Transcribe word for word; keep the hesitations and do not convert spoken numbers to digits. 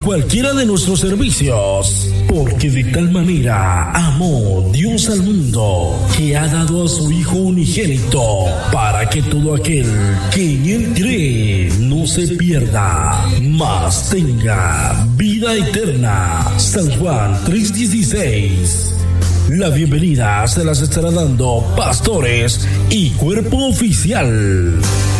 cualquiera de nuestros servicios, porque de tal manera amó Dios al mundo que ha dado a su Hijo unigénito, para que todo aquel que en él cree no se pierda, mas tenga vida eterna. San Juan tres dieciséis. La bienvenida se las estará dando pastores y cuerpo oficial.